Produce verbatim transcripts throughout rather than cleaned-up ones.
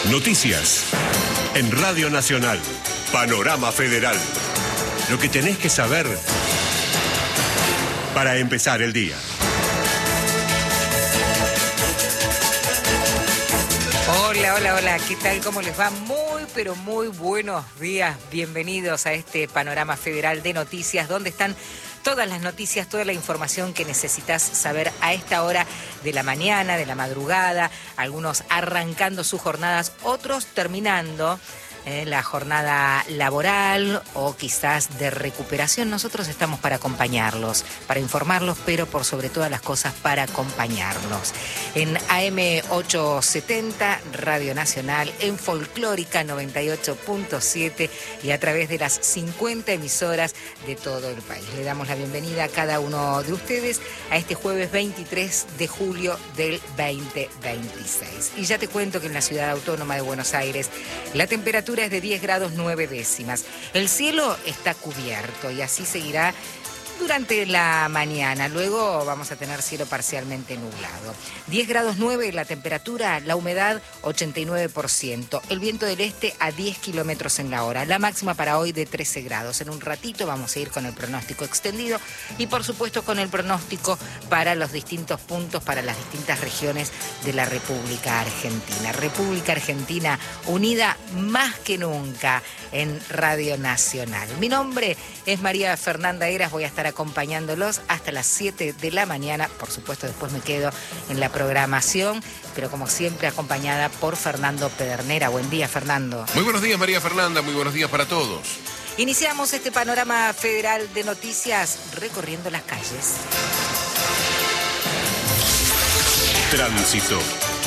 Noticias en Radio Nacional. Panorama Federal. Lo que tenés que saber para empezar el día. Hola, hola, hola, ¿qué tal? ¿Cómo les va? Muy, pero muy buenos días. Bienvenidos a este Panorama Federal de Noticias, donde están todas las noticias, toda la información que necesitas saber a esta hora de la mañana, de la madrugada, algunos arrancando sus jornadas, otros terminando Eh, la jornada laboral o quizás de recuperación. Nosotros estamos para acompañarlos, para informarlos, pero por sobre todas las cosas para acompañarlos. En A M ochocientos setenta, Radio Nacional, en Folclórica noventa y ocho punto siete y a través de las cincuenta emisoras de todo el país. Le damos la bienvenida a cada uno de ustedes a este jueves veintitrés de julio del veinte veintiséis. Y ya te cuento que en la Ciudad Autónoma de Buenos Aires la temperatura es de diez grados nueve décimas. El cielo está cubierto y así seguirá durante la mañana. Luego vamos a tener cielo parcialmente nublado. diez grados nueve la temperatura, la humedad ochenta y nueve por ciento. El viento del este a diez kilómetros en la hora. La máxima para hoy de trece grados. En un ratito vamos a ir con el pronóstico extendido y por supuesto con el pronóstico para los distintos puntos, para las distintas regiones de la República Argentina. República Argentina unida más que nunca en Radio Nacional. Mi nombre es María Fernanda Heras, voy a estar acompañándolos hasta las siete de la mañana. Por supuesto, después me quedo en la programación, pero como siempre acompañada por Fernando Pedernera. Buen día, Fernando. Muy buenos días, María Fernanda, muy buenos días para todos. Iniciamos este panorama federal de noticias recorriendo las calles. Tránsito.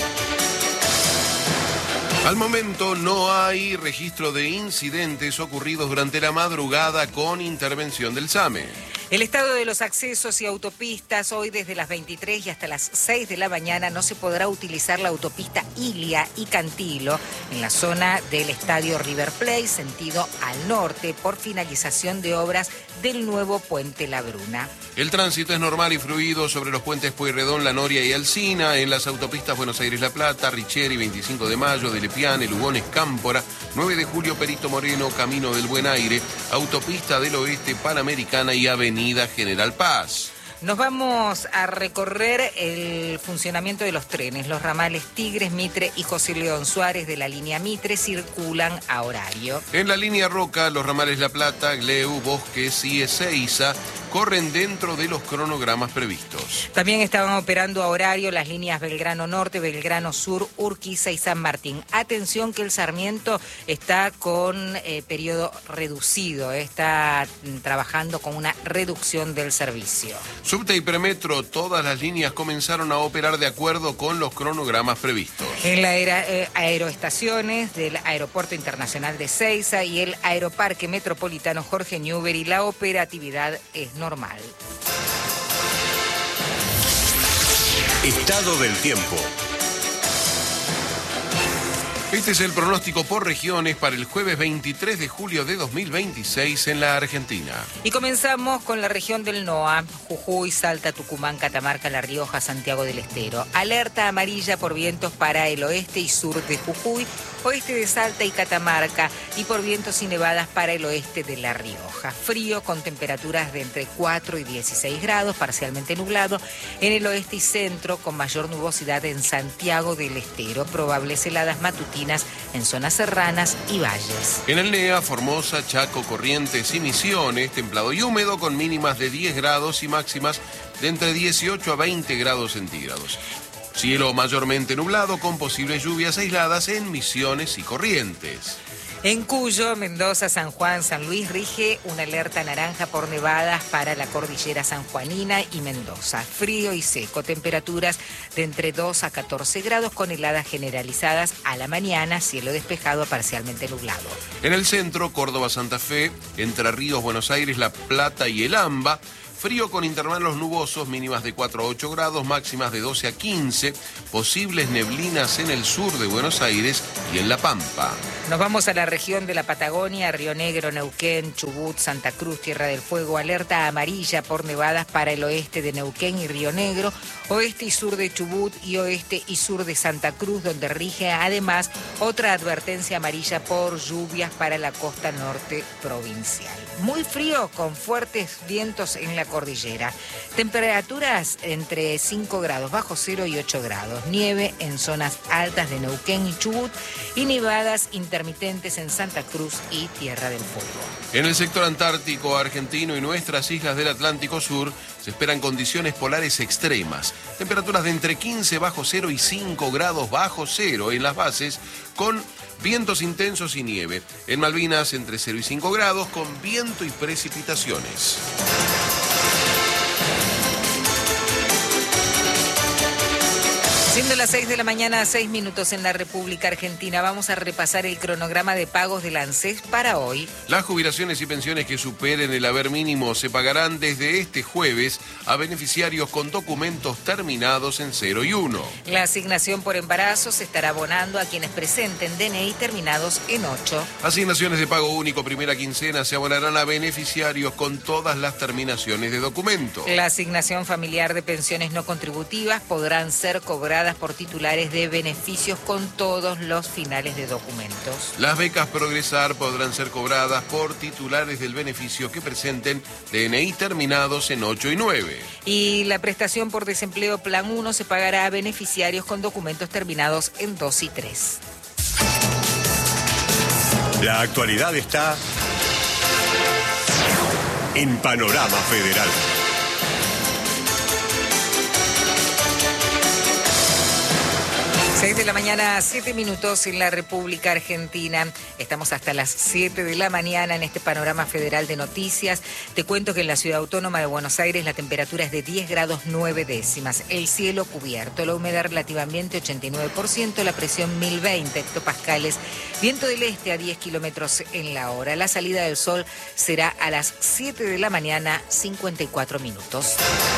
Al momento no hay registro de incidentes ocurridos durante la madrugada con intervención del SAME. El estado de los accesos y autopistas, hoy desde las veintitrés y hasta las seis de la mañana no se podrá utilizar la autopista Ilia y Cantilo en la zona del estadio River Plate, sentido al norte, por finalización de obras del nuevo puente La Bruna. El tránsito es normal y fluido sobre los puentes Pueyrredón, La Noria y Alsina, en las autopistas Buenos Aires-La Plata, Richeri, veinticinco de mayo, de Lepiane, Lugones, Cámpora, nueve de julio, Perito Moreno, Camino del Buen Aire, Autopista del Oeste, Panamericana y Avenida General Paz. Nos vamos a recorrer el funcionamiento de los trenes. Los ramales Tigres, Mitre y José León Suárez de la línea Mitre circulan a horario. En la línea Roca, los ramales La Plata, Gleu, Bosques y Ezeiza corren dentro de los cronogramas previstos. También estaban operando a horario las líneas Belgrano Norte, Belgrano Sur, Urquiza y San Martín. Atención que el Sarmiento está con eh, periodo reducido, está trabajando con una reducción del servicio. Subte y Premetro, todas las líneas comenzaron a operar de acuerdo con los cronogramas previstos. En las eh, aeroestaciones del Aeropuerto Internacional de Ezeiza y el Aeroparque Metropolitano Jorge Newbery, la operatividad es normal. Estado del tiempo. Este es el pronóstico por regiones para el jueves veintitrés de julio de dos mil veintiséis en la Argentina. Y comenzamos con la región del NOA, Jujuy, Salta, Tucumán, Catamarca, La Rioja, Santiago del Estero. Alerta amarilla por vientos para el oeste y sur de Jujuy, oeste de Salta y Catamarca y por vientos y nevadas para el oeste de La Rioja. Frío con temperaturas de entre cuatro y dieciséis grados, parcialmente nublado en el oeste y centro, con mayor nubosidad en Santiago del Estero. Probables heladas matutinas en zonas serranas y valles. En el NEA, Formosa, Chaco, Corrientes y Misiones, templado y húmedo con mínimas de diez grados y máximas de entre dieciocho a veinte grados centígrados. Cielo mayormente nublado con posibles lluvias aisladas en Misiones y Corrientes. En Cuyo, Mendoza, San Juan, San Luis rige una alerta naranja por nevadas para la cordillera sanjuanina y Mendoza. Frío y seco, temperaturas de entre dos a catorce grados con heladas generalizadas a la mañana, cielo despejado parcialmente nublado. En el centro, Córdoba, Santa Fe, Entre Ríos, Buenos Aires, La Plata y El Amba, Frío con intervalos nubosos, mínimas de cuatro a ocho grados, máximas de doce a quince. Posibles neblinas en el sur de Buenos Aires y en La Pampa. Nos vamos a la región de la Patagonia, Río Negro, Neuquén, Chubut, Santa Cruz, Tierra del Fuego. Alerta amarilla por nevadas para el oeste de Neuquén y Río Negro, oeste y sur de Chubut y oeste y sur de Santa Cruz, donde rige además otra advertencia amarilla por lluvias para la costa norte provincial. Muy frío con fuertes vientos en la cordillera. Temperaturas entre cinco grados bajo cero y ocho grados. Nieve en zonas altas de Neuquén y Chubut y nevadas intermitentes en Santa Cruz y Tierra del Fuego. En el sector antártico argentino y nuestras islas del Atlántico Sur se esperan condiciones polares extremas. Temperaturas de entre quince bajo cero y cinco grados bajo cero en las bases, con vientos intensos y nieve. En Malvinas entre cero y cinco grados, con viento y precipitaciones. Siendo las seis de la mañana, seis minutos en la República Argentina, vamos a repasar el cronograma de pagos del ANSES para hoy. Las jubilaciones y pensiones que superen el haber mínimo se pagarán desde este jueves a beneficiarios con documentos terminados en cero y uno. La asignación por embarazo se estará abonando a quienes presenten D N I terminados en ocho. Asignaciones de pago único primera quincena se abonarán a beneficiarios con todas las terminaciones de documento. La asignación familiar de pensiones no contributivas podrán ser cobradas por titulares de beneficios con todos los finales de documentos. Las becas Progresar podrán ser cobradas por titulares del beneficio que presenten D N I terminados en ocho y nueve. Y la prestación por desempleo Plan uno se pagará a beneficiarios con documentos terminados en dos y tres. La actualidad está en Panorama Federal. seis de la mañana, siete minutos en la República Argentina. Estamos hasta las siete de la mañana en este panorama federal de noticias. Te cuento que en la Ciudad Autónoma de Buenos Aires la temperatura es de diez grados nueve décimas. El cielo cubierto, la humedad relativa ambiente ochenta y nueve por ciento, la presión mil veinte hectopascales, viento del este a diez kilómetros en la hora. La salida del sol será a las siete de la mañana, cincuenta y cuatro minutos.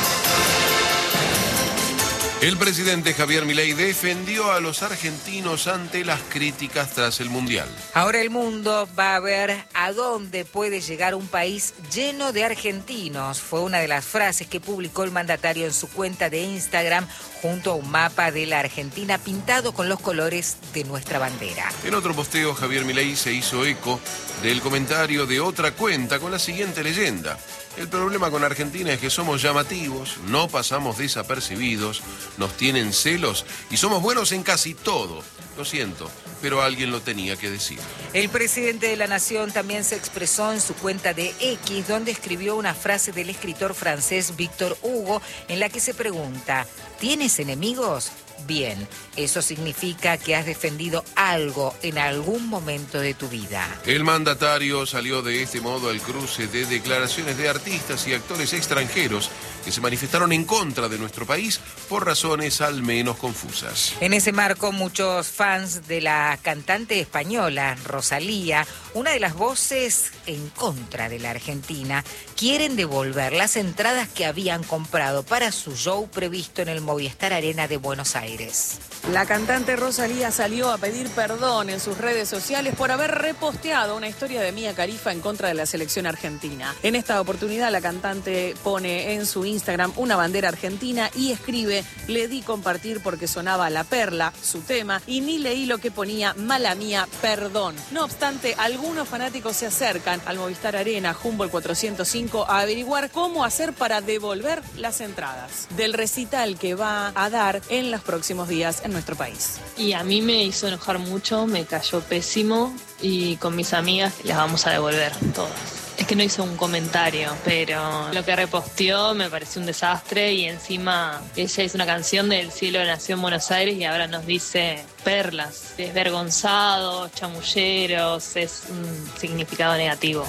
El presidente Javier Milei defendió a los argentinos ante las críticas tras el Mundial. Ahora el mundo va a ver a dónde puede llegar un país lleno de argentinos. Fue una de las frases que publicó el mandatario en su cuenta de Instagram junto a un mapa de la Argentina pintado con los colores de nuestra bandera. En otro posteo, Javier Milei se hizo eco del comentario de otra cuenta con la siguiente leyenda. El problema con Argentina es que somos llamativos, no pasamos desapercibidos, nos tienen celos y somos buenos en casi todo. Lo siento, pero alguien lo tenía que decir. El presidente de la Nación también se expresó en su cuenta de X, donde escribió una frase del escritor francés Victor Hugo, en la que se pregunta: ¿tienes enemigos? Bien, eso significa que has defendido algo en algún momento de tu vida. El mandatario salió de este modo al cruce de declaraciones de artistas y actores extranjeros que se manifestaron en contra de nuestro país por razones al menos confusas. En ese marco, muchos fans de la cantante española Rosalía, una de las voces en contra de la Argentina, quieren devolver las entradas que habían comprado para su show previsto en el Movistar Arena de Buenos Aires. La cantante Rosalía salió a pedir perdón en sus redes sociales por haber reposteado una historia de Mía Khalifa en contra de la selección argentina. En esta oportunidad, la cantante pone en su Instagram una bandera argentina y escribe: le di compartir porque sonaba La Perla, su tema, y ni leí lo que ponía, mala mía, perdón. No obstante, algunos fanáticos se acercan al Movistar Arena Humboldt cuatrocientos cinco a averiguar cómo hacer para devolver las entradas del recital que va a dar en los próximos días en nuestro país. Y a mí me hizo enojar mucho, me cayó pésimo y con mis amigas las vamos a devolver todas. Es que no hizo un comentario, pero lo que reposteó me pareció un desastre y encima ella hizo una canción del cielo nació en Buenos Aires y ahora nos dice perlas, desvergonzados, chamulleros, es un significado negativo.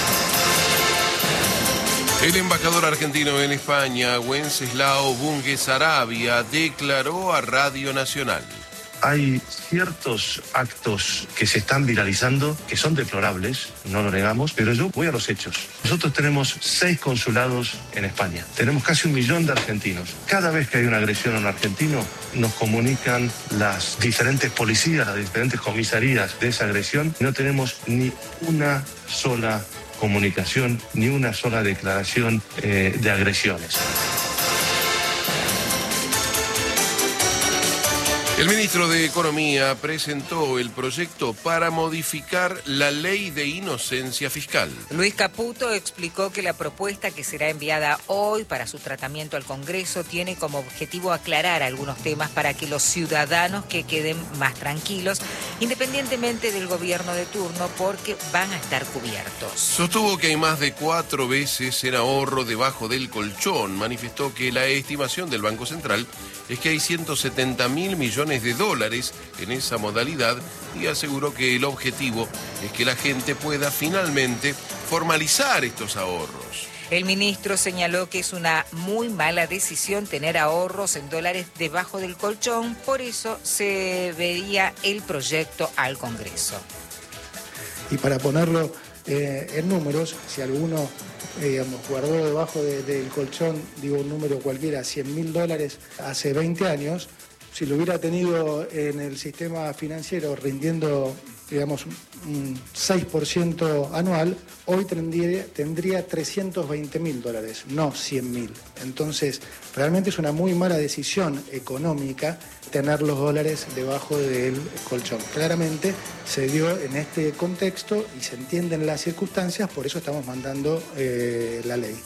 El embajador argentino en España, Wenceslao Bunge Sarabia, declaró a Radio Nacional: Hay ciertos actos que se están viralizando, que son deplorables, no lo negamos, pero yo voy a los hechos. Nosotros tenemos seis consulados en España. Tenemos casi un millón de argentinos. Cada vez que hay una agresión a un argentino, nos comunican las diferentes policías, las diferentes comisarías de esa agresión. No tenemos ni una sola comunicación, ni una sola declaración eh, de agresiones. El ministro de Economía presentó el proyecto para modificar la ley de inocencia fiscal. Luis Caputo explicó que la propuesta que será enviada hoy para su tratamiento al Congreso tiene como objetivo aclarar algunos temas para que los ciudadanos que queden más tranquilos, independientemente del gobierno de turno, porque van a estar cubiertos. Sostuvo que hay más de cuatro veces en ahorro debajo del colchón. Manifestó que la estimación del Banco Central es que hay ciento setenta mil millones de dólares en esa modalidad y aseguró que el objetivo es que la gente pueda finalmente formalizar estos ahorros. El ministro señaló que es una muy mala decisión tener ahorros en dólares debajo del colchón, por eso se vería el proyecto al Congreso. Y para ponerlo eh, en números, si alguno eh, digamos, guardó debajo de, del colchón, digo un número cualquiera, cien mil dólares hace veinte años, si lo hubiera tenido en el sistema financiero rindiendo, digamos, un seis por ciento anual, hoy tendría, tendría trescientos veinte mil dólares, no cien mil. Entonces, realmente es una muy mala decisión económica tener los dólares debajo del colchón. Claramente se dio en este contexto y se entienden las circunstancias, por eso estamos mandando eh, la ley.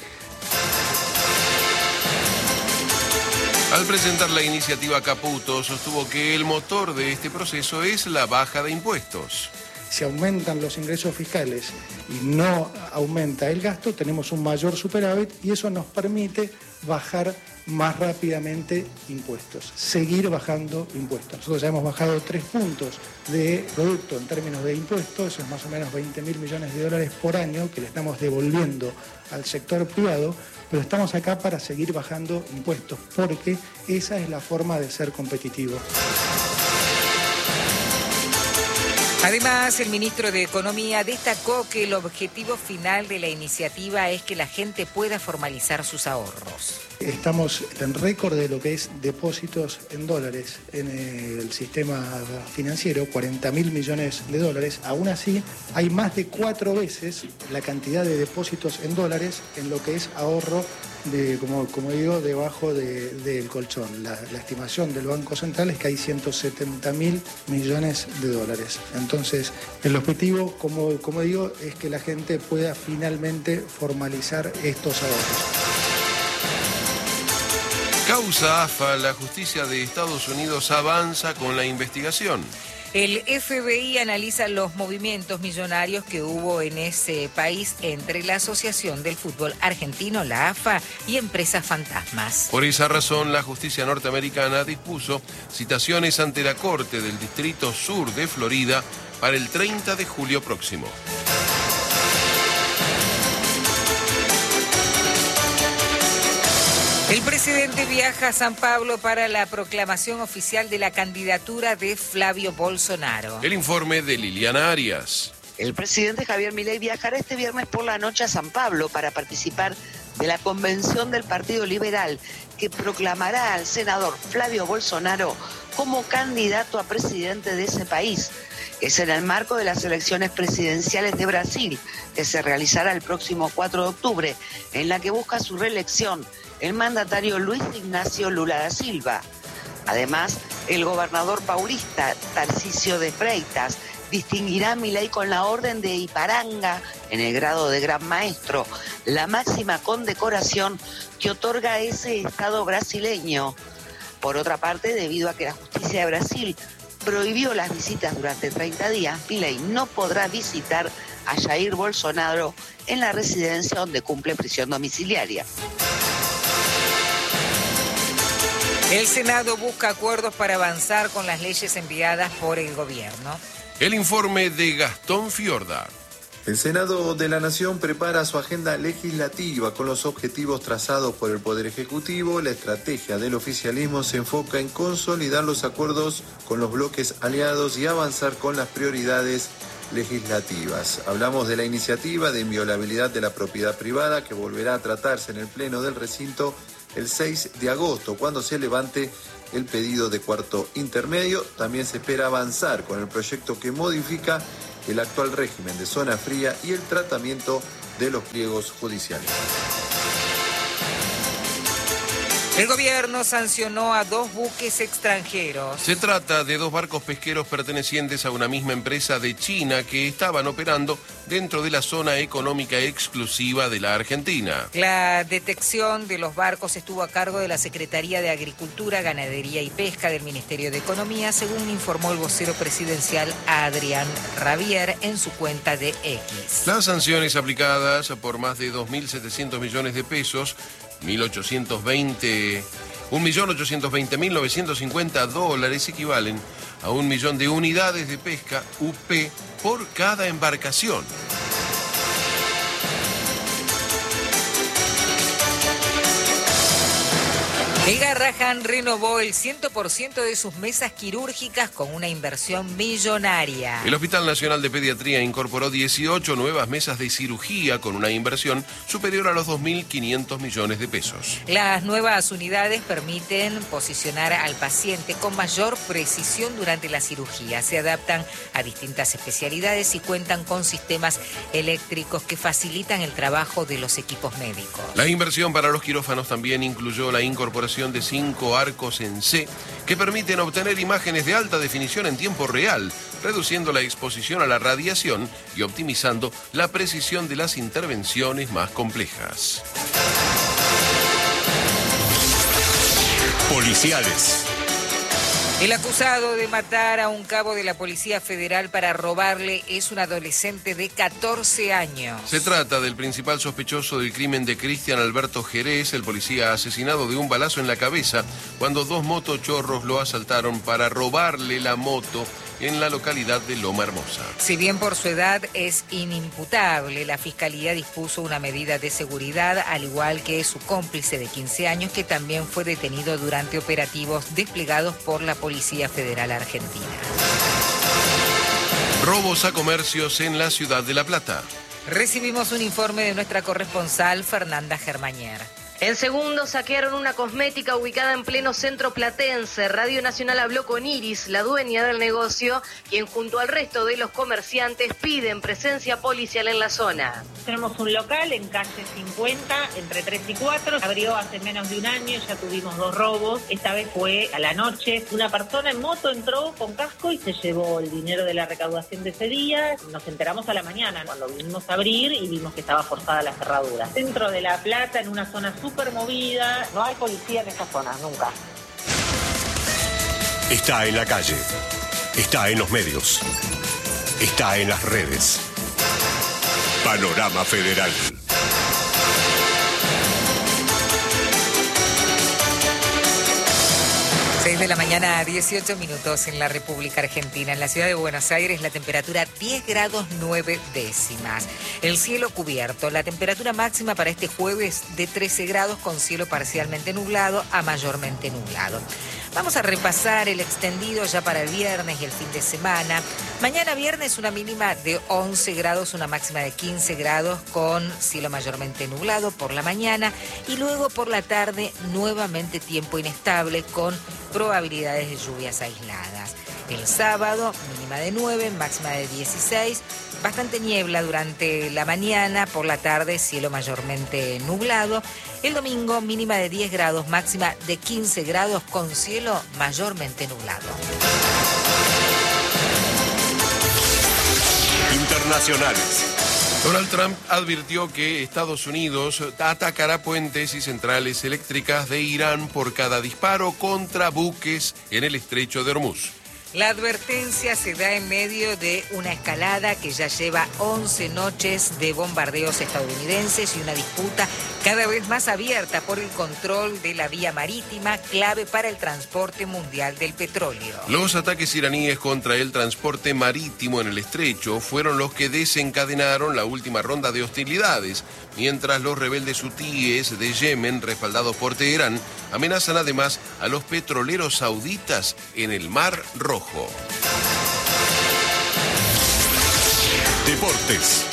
Al presentar la iniciativa, Caputo sostuvo que el motor de este proceso es la baja de impuestos. Si aumentan los ingresos fiscales y no aumenta el gasto, tenemos un mayor superávit y eso nos permite bajar más rápidamente impuestos, seguir bajando impuestos. Nosotros ya hemos bajado tres puntos de producto en términos de impuestos, eso es más o menos veinte mil millones de dólares por año que le estamos devolviendo al sector privado, pero estamos acá para seguir bajando impuestos, porque esa es la forma de ser competitivo. Además, el ministro de Economía destacó que el objetivo final de la iniciativa es que la gente pueda formalizar sus ahorros. Estamos en récord de lo que es depósitos en dólares en el sistema financiero, cuarenta mil millones de dólares. Aún así, hay más de cuatro veces la cantidad de depósitos en dólares en lo que es ahorro, de, como, como digo, debajo de, del colchón. La, la estimación del Banco Central es que hay ciento setenta mil millones de dólares. Entonces, el objetivo, como, como digo, es que la gente pueda finalmente formalizar estos ahorros. Causa A F A, la justicia de Estados Unidos avanza con la investigación. El F B I analiza los movimientos millonarios que hubo en ese país entre la Asociación del Fútbol Argentino, la A F A, y empresas fantasmas. Por esa razón, la justicia norteamericana dispuso citaciones ante la Corte del Distrito Sur de Florida para el treinta de julio próximo. El presidente viaja a San Pablo para la proclamación oficial de la candidatura de Flavio Bolsonaro. El informe de Liliana Arias. El presidente Javier Milei viajará este viernes por la noche a San Pablo para participar de la convención del Partido Liberal que proclamará al senador Flavio Bolsonaro como candidato a presidente de ese país. Es en el marco de las elecciones presidenciales de Brasil, que se realizará el próximo cuatro de octubre, en la que busca su reelección el mandatario Luis Ignacio Lula da Silva. Además, el gobernador paulista Tarcisio de Freitas distinguirá a Milei con la Orden de Iparanga en el grado de Gran Maestro, la máxima condecoración que otorga ese estado brasileño. Por otra parte, debido a que la justicia de Brasil prohibió las visitas durante treinta días, Milei no podrá visitar a Jair Bolsonaro en la residencia donde cumple prisión domiciliaria. El Senado busca acuerdos para avanzar con las leyes enviadas por el gobierno. El informe de Gastón Fiorda. El Senado de la Nación prepara su agenda legislativa con los objetivos trazados por el Poder Ejecutivo. La estrategia del oficialismo se enfoca en consolidar los acuerdos con los bloques aliados y avanzar con las prioridades legislativas. Hablamos de la iniciativa de inviolabilidad de la propiedad privada que volverá a tratarse en el Pleno del recinto el seis de agosto, cuando se levante el pedido de cuarto intermedio. También se espera avanzar con el proyecto que modifica el actual régimen de zona fría y el tratamiento de los pliegos judiciales. El gobierno sancionó a dos buques extranjeros. Se trata de dos barcos pesqueros pertenecientes a una misma empresa de China que estaban operando dentro de la zona económica exclusiva de la Argentina. La detección de los barcos estuvo a cargo de la Secretaría de Agricultura, Ganadería y Pesca del Ministerio de Economía, según informó el vocero presidencial Adrián Rabier en su cuenta de X. Las sanciones aplicadas por más de dos mil setecientos millones de pesos, mil ochocientos veinte, un millón ochocientos veinte mil novecientos cincuenta dólares equivalen a un millón de unidades de pesca U P por cada embarcación. El Garrahan renovó el cien por ciento de sus mesas quirúrgicas con una inversión millonaria. El Hospital Nacional de Pediatría incorporó dieciocho nuevas mesas de cirugía con una inversión superior a los dos mil quinientos millones de pesos. Las nuevas unidades permiten posicionar al paciente con mayor precisión durante la cirugía. Se adaptan a distintas especialidades y cuentan con sistemas eléctricos que facilitan el trabajo de los equipos médicos. La inversión para los quirófanos también incluyó la incorporación de cinco arcos en C que permiten obtener imágenes de alta definición en tiempo real, reduciendo la exposición a la radiación y optimizando la precisión de las intervenciones más complejas. Policiales. El acusado de matar a un cabo de la Policía Federal para robarle es un adolescente de catorce años. Se trata del principal sospechoso del crimen de Cristian Alberto Jerez, el policía asesinado de un balazo en la cabeza cuando dos motochorros lo asaltaron para robarle la moto en la localidad de Loma Hermosa. Si bien por su edad es inimputable, la Fiscalía dispuso una medida de seguridad, al igual que su cómplice de quince años, que también fue detenido durante operativos desplegados por la Policía Federal Argentina. Robos a comercios en la ciudad de La Plata. Recibimos un informe de nuestra corresponsal Fernanda Germañer. En segundos saquearon una cosmética ubicada en pleno centro platense. Radio Nacional habló con Iris, la dueña del negocio, quien junto al resto de los comerciantes piden presencia policial en la zona. Tenemos un local en calle cincuenta, entre tres y cuatro. Abrió hace menos de un año, ya tuvimos dos robos. Esta vez fue a la noche. Una persona en moto entró con casco y se llevó el dinero de la recaudación de ese día. Nos enteramos a la mañana cuando vinimos a abrir y vimos que estaba forzada la cerradura. Dentro de La Plata, en una zona súper movida. No hay policía en esta zona, nunca. Está en la calle, está en los medios, está en las redes. Panorama Federal. seis de la mañana, dieciocho minutos en la República Argentina. En la ciudad de Buenos Aires la temperatura diez grados nueve décimas. El cielo cubierto. La temperatura máxima para este jueves de trece grados con cielo parcialmente nublado a mayormente nublado. Vamos a repasar el extendido ya para el viernes y el fin de semana. Mañana viernes una mínima de once grados, una máxima de quince grados con cielo mayormente nublado por la mañana y luego por la tarde nuevamente tiempo inestable con probabilidades de lluvias aisladas. El sábado mínima de nueve, máxima de dieciséis, bastante niebla durante la mañana, por la tarde cielo mayormente nublado. El domingo mínima de diez grados, máxima de quince grados con cielo mayormente nublado. Internacionales. Donald Trump advirtió que Estados Unidos atacará puentes y centrales eléctricas de Irán por cada disparo contra buques en el estrecho de Hormuz. La advertencia se da en medio de una escalada que ya lleva once noches de bombardeos estadounidenses y una disputa cada vez más abierta por el control de la vía marítima, clave para el transporte mundial del petróleo. Los ataques iraníes contra el transporte marítimo en el estrecho fueron los que desencadenaron la última ronda de hostilidades, mientras los rebeldes hutíes de Yemen, respaldados por Teherán, amenazan además a los petroleros sauditas en el Mar Rojo. Deportes.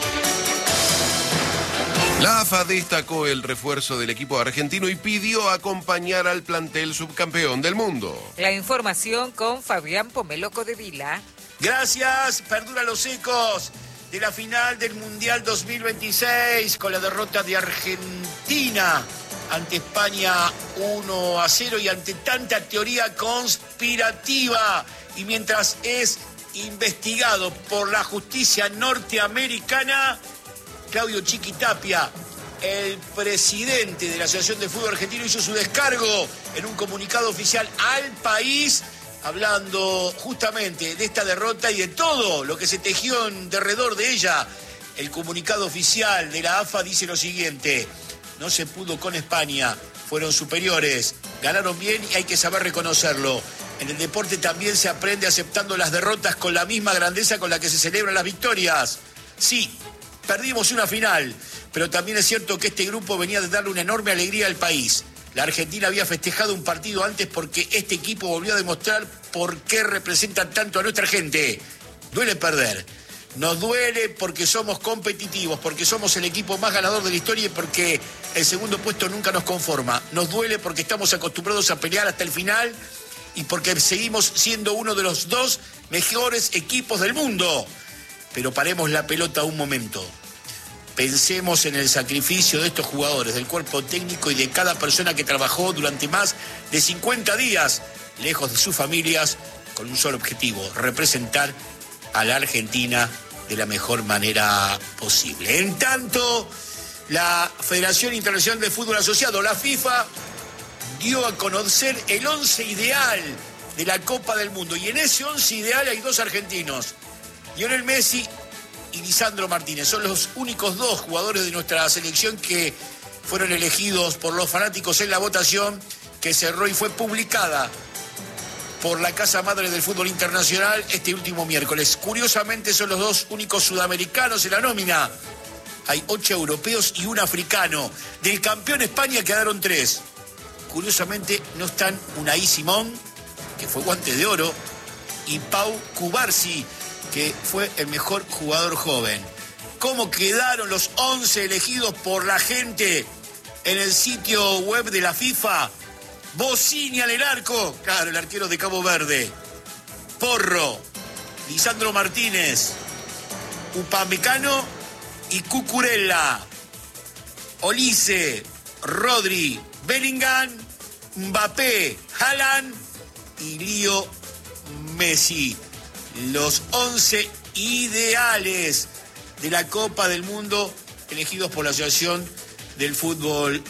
La A F A destacó el refuerzo del equipo argentino y pidió acompañar al plantel subcampeón del mundo. La información con Fabián Pomeloco de Vila. Gracias, perdura los ecos de la final del Mundial dos mil veintiséis con la derrota de Argentina ante España uno a cero y ante tanta teoría conspirativa. Y mientras es investigado por la justicia norteamericana, Claudio Chiquitapia, el presidente de la Asociación de Fútbol Argentino, hizo su descargo en un comunicado oficial al país, hablando justamente de esta derrota y de todo lo que se tejió en derredor de ella. El comunicado oficial de la A F A dice lo siguiente: no se pudo con España, fueron superiores, ganaron bien y hay que saber reconocerlo. En el deporte también se aprende aceptando las derrotas con la misma grandeza con la que se celebran las victorias. Sí, perdimos una final, pero también es cierto que este grupo venía de darle una enorme alegría al país. La Argentina había festejado un partido antes porque este equipo volvió a demostrar por qué representan tanto a nuestra gente. Duele perder. Nos duele porque somos competitivos, porque somos el equipo más ganador de la historia y porque el segundo puesto nunca nos conforma. Nos duele porque estamos acostumbrados a pelear hasta el final y porque seguimos siendo uno de los dos mejores equipos del mundo. Pero paremos la pelota un momento. Pensemos en el sacrificio de estos jugadores, del cuerpo técnico y de cada persona que trabajó durante más de cincuenta días, lejos de sus familias, con un solo objetivo: representar a la Argentina de la mejor manera posible. En tanto, la Federación Internacional de Fútbol Asociado, la FIFA, dio a conocer el once ideal de la Copa del Mundo. Y en ese once ideal hay dos argentinos, Lionel Messi y Lisandro Martínez. Son los únicos dos jugadores de nuestra selección que fueron elegidos por los fanáticos en la votación que cerró y fue publicada por la Casa Madre del Fútbol Internacional este último miércoles. Curiosamente son los dos únicos sudamericanos en la nómina. Hay ocho europeos y un africano. Del campeón España quedaron tres. Curiosamente no están Unai Simón, que fue guante de oro, y Pau Cubarsí, que fue el mejor jugador joven. ¿Cómo quedaron los once elegidos por la gente en el sitio web de la FIFA? Bocini en el arco, claro, el arquero de Cabo Verde. Porro, Lisandro Martínez, Upamecano y Cucurella. Olise, Rodri, Bellingham, Mbappé, Haaland y Leo Messi. Los once ideales de la Copa del Mundo elegidos por la Asociación del Fútbol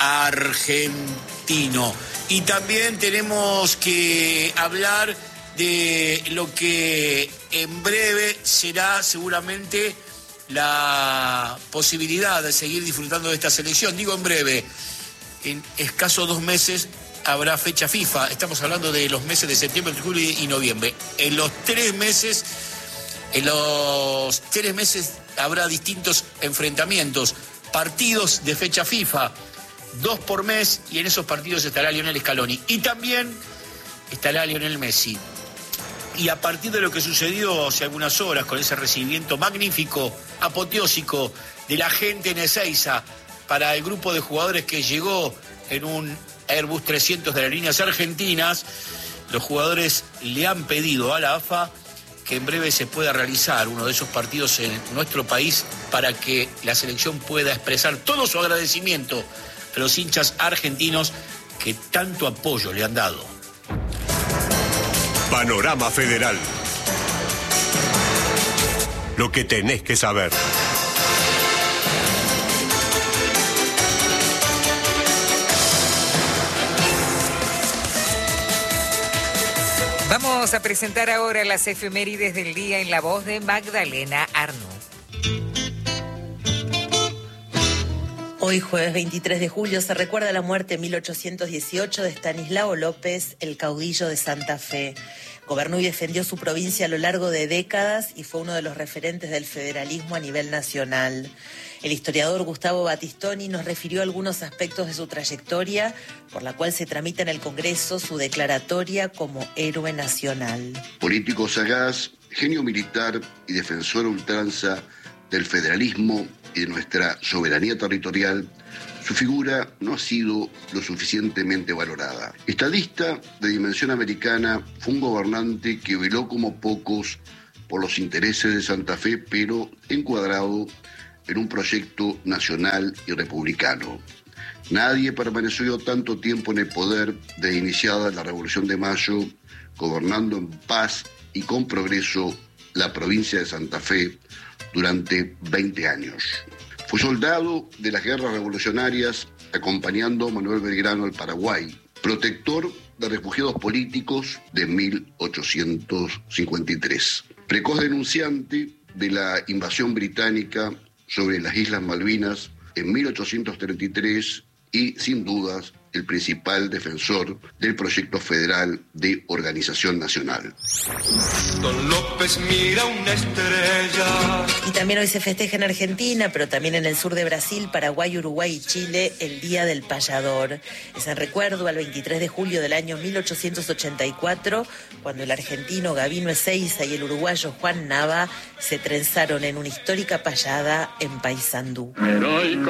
Argentino. Y también tenemos que hablar de lo que en breve será seguramente la posibilidad de seguir disfrutando de esta selección. Digo en breve, en escasos dos meses habrá fecha FIFA. Estamos hablando de los meses de septiembre, julio y noviembre. En los tres meses, en los tres meses habrá distintos enfrentamientos, partidos de fecha FIFA, dos por mes, y en esos partidos estará Lionel Scaloni. Y también estará Lionel Messi. Y a partir de lo que sucedió hace algunas horas con ese recibimiento magnífico, apoteósico de la gente en Ezeiza para el grupo de jugadores que llegó en un Airbus trescientos de las líneas argentinas, los jugadores le han pedido a la A F A que en breve se pueda realizar uno de esos partidos en nuestro país para que la selección pueda expresar todo su agradecimiento a los hinchas argentinos que tanto apoyo le han dado. Panorama Federal. Lo que tenés que saber. Vamos a presentar ahora las efemérides del día en la voz de Magdalena Arnú. Hoy, jueves veintitrés de julio, se recuerda la muerte en mil ochocientos dieciocho de Estanislao López, el caudillo de Santa Fe. Gobernó y defendió su provincia a lo largo de décadas y fue uno de los referentes del federalismo a nivel nacional. El historiador Gustavo Battistoni nos refirió algunos aspectos de su trayectoria, por la cual se tramita en el Congreso su declaratoria como héroe nacional. Político sagaz, genio militar y defensor a ultranza del federalismo y de nuestra soberanía territorial, su figura no ha sido lo suficientemente valorada. Estadista de dimensión americana, fue un gobernante que veló como pocos por los intereses de Santa Fe, pero encuadrado en un proyecto nacional y republicano. Nadie permaneció tanto tiempo en el poder desde iniciada la Revolución de Mayo, gobernando en paz y con progreso la provincia de Santa Fe durante veinte años. Fue soldado de las guerras revolucionarias, acompañando a Manuel Belgrano al Paraguay, protector de refugiados políticos de mil ochocientos cincuenta y tres. Precoz denunciante de la invasión británica sobre las Islas Malvinas en mil ochocientos treinta y tres y, sin dudas, el principal defensor del proyecto federal de organización nacional. Don López mira una estrella. Y también hoy se festeja en Argentina, pero también en el sur de Brasil, Paraguay, Uruguay y Chile, el Día del Payador. Es en recuerdo al veintitrés de julio del año mil ochocientos ochenta y cuatro, cuando el argentino Gabino Ezeiza y el uruguayo Juan Nava se trenzaron en una histórica payada en Paysandú. Heroico